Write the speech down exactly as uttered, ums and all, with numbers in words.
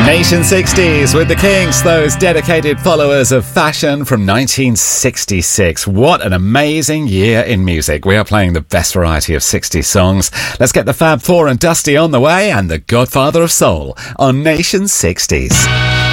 Nation sixties with the Kinks, those dedicated followers of fashion from nineteen sixty-six. What an amazing year in music. We are playing the best variety of sixties songs. Let's get the Fab Four and Dusty on the way and the Godfather of Soul on Nation sixties.